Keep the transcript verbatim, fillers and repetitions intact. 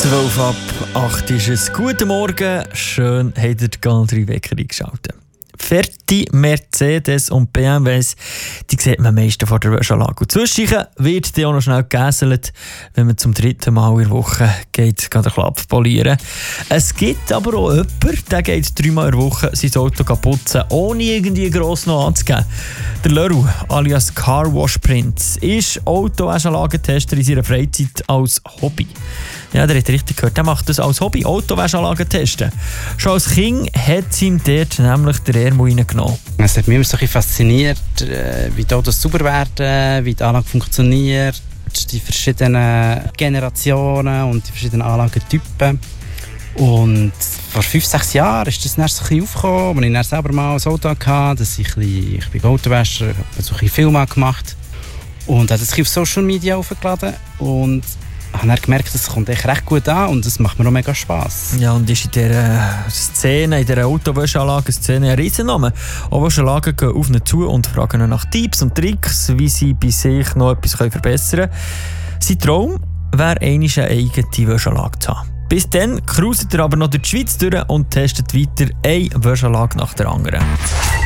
zwölf ab acht ist es. Guten Morgen, schön, habt ihr die Galerie Wecker eingeschaltet. Fertig, Mercedes und B M Ws, die sieht man am meisten vor der Wäschanlage. Und zwischendurch wird die auch noch schnell gegäselt, wenn man zum dritten Mal in der Woche geht, den Klapf polieren. Es gibt aber auch jemanden, der geht dreimal in der Woche sein Auto putzen, ohne irgendwie gross noch anzugeben. Der Leru, alias Car Wash Prince, ist Autowäschanlagentester in seiner Freizeit als Hobby. Ja, der hat richtig gehört. Der macht das als Hobby, Autowäschanlagen testen. Schon als Kind hat es ihm dort nämlich der Ärmel reingenommen. Es hat mich immer so ein bisschen fasziniert, wie die Autos sauber werden, wie die Anlage funktioniert, die verschiedenen Generationen und die verschiedenen Anlagentypen. Und vor fünf, sechs Jahren ist das dann so ein bisschen aufgekommen, als ich dann selber mal ein Auto hatte, dass ich, ein bisschen, ich bin Autowäscher, habe so ein bisschen Filme gemacht und habe das auf Social Media hochgeladen und ich habe dann gemerkt, das kommt echt recht gut an und das macht mir auch mega Spass. Ja, und ist in dieser Szene, in dieser Autowäschanlagen-Szene ein Riesenname. Auch Wäschanlagen gehen auf ihn zu und fragen ihn nach Tipps und Tricks, wie sie bei sich noch etwas verbessern können. Sein Traum wäre, einmal eine eigene Wäschanlage zu haben. Bis dann cruiset er aber noch durch die Schweiz durch und testet weiter eine Wäschanlage nach der anderen.